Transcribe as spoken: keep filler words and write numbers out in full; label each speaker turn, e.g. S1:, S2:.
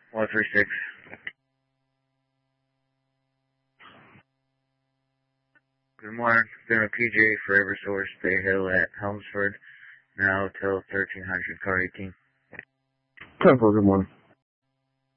S1: one three six. Good morning. Been a P J for Eversource Bay Hill at Helmsford. Now till thirteen hundred, car eighteen.
S2: ten four, good morning.